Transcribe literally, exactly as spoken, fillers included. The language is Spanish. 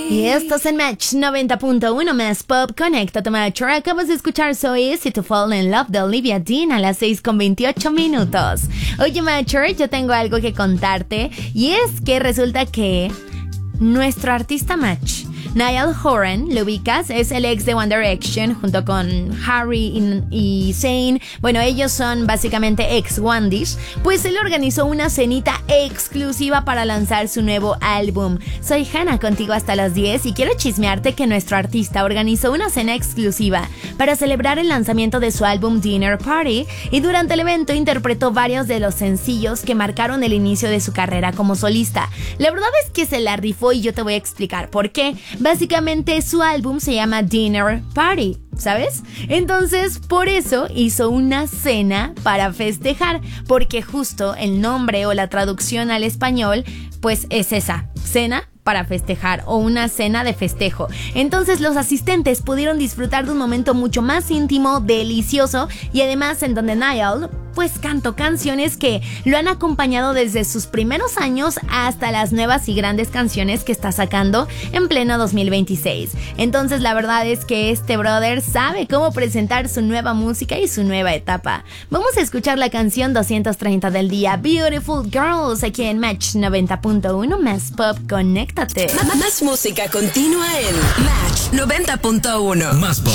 Y esto es en Match noventa punto uno más Pop. Conéctate, Matcher. Acabas de escuchar So Easy to Fall in Love de Olivia Dean a las seis con veintiocho minutos. Oye, Matcher, yo tengo algo que contarte. Y es que resulta que nuestro artista Match, Niall Horan, ¿lo ubicas? Es el ex de One Direction junto con Harry y, y Zayn. Bueno, ellos son básicamente ex Wandish. Pues él organizó una cenita exclusiva para lanzar su nuevo álbum. Soy Hannah, contigo hasta las diez, y quiero chismearte que nuestro artista organizó una cena exclusiva para celebrar el lanzamiento de su álbum Dinner Party, y durante el evento interpretó varios de los sencillos que marcaron el inicio de su carrera como solista. La verdad es que se la rifó y yo te voy a explicar por qué. Básicamente su álbum se llama Dinner Party, ¿sabes? Entonces, por eso hizo una cena para festejar, porque justo el nombre o la traducción al español, pues es esa, cena para festejar, o una cena de festejo. Entonces los asistentes pudieron disfrutar de un momento mucho más íntimo, delicioso, y además en donde Niall pues cantó canciones que lo han acompañado desde sus primeros años hasta las nuevas y grandes canciones que está sacando en pleno dos mil veintiséis. Entonces la verdad es que este brother sabe cómo presentar su nueva música y su nueva etapa. Vamos a escuchar la canción doscientos treinta del día, Beautiful Girls, aquí en Match noventa punto uno más Pop. Conéctate. Más música continua en Match noventa punto uno. Más Pop.